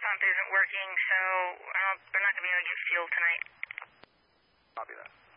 pump isn't working, so they're not going to be able to get fuel tonight. Copy that.